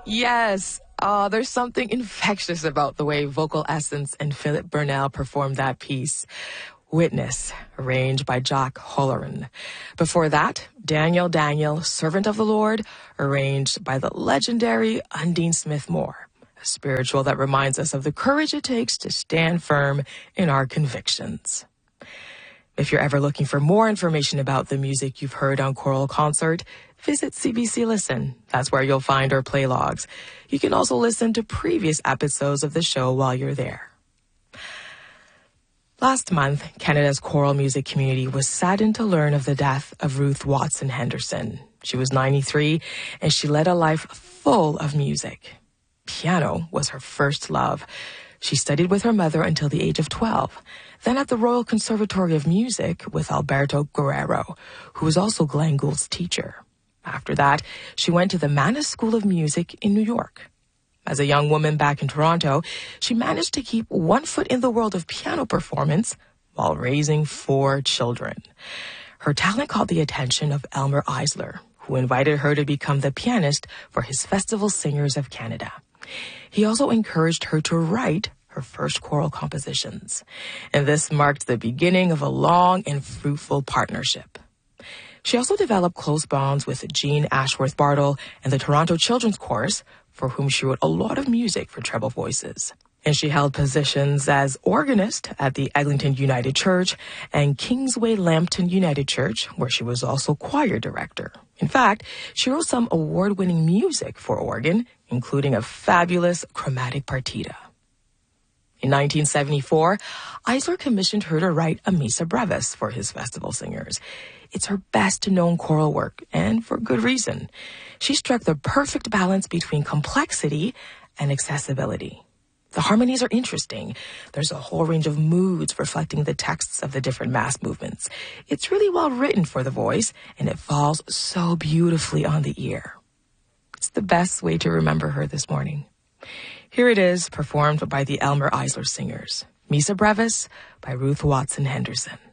Yes. There's something infectious about the way Vocal Essence and Philip Burnell performed that piece. Witness, arranged by Jack Halloran. Before that, Daniel, Servant of the Lord, arranged by the legendary Undine Smith-Moore. A spiritual that reminds us of the courage it takes to stand firm in our convictions. If you're ever looking for more information about the music you've heard on Choral Concert, visit CBC Listen. That's where you'll find our play logs. You can also listen to previous episodes of the show while you're there. Last month, Canada's choral music community was saddened to learn of the death of Ruth Watson Henderson. She was 93, and she led a life full of music. Piano was her first love. She studied with her mother until the age of 12, then at the Royal Conservatory of Music with Alberto Guerrero, who was also Glenn Gould's teacher. After that, she went to the Mannes School of Music in New York. As a young woman back in Toronto, she managed to keep one foot in the world of piano performance while raising 4 children. Her talent caught the attention of Elmer Eisler, who invited her to become the pianist for his Festival Singers of Canada. He also encouraged her to write her first choral compositions, and this marked the beginning of a long and fruitful partnership. She also developed close bonds with Jean Ashworth Bartle and the Toronto Children's Chorus, for whom she wrote a lot of music for treble voices. And she held positions as organist at the Eglinton United Church and Kingsway Lambton United Church, where she was also choir director. In fact, she wrote some award-winning music for organ, including a fabulous chromatic partita. In 1974, Eisler commissioned her to write a Missa Brevis for his Festival Singers. It's her best-known choral work, and for good reason. She struck the perfect balance between complexity and accessibility. The harmonies are interesting. There's a whole range of moods reflecting the texts of the different Mass movements. It's really well written for the voice, and it falls so beautifully on the ear. It's the best way to remember her this morning. Here it is, performed by the Elmer Eisler Singers. Missa Brevis by Ruth Watson Henderson.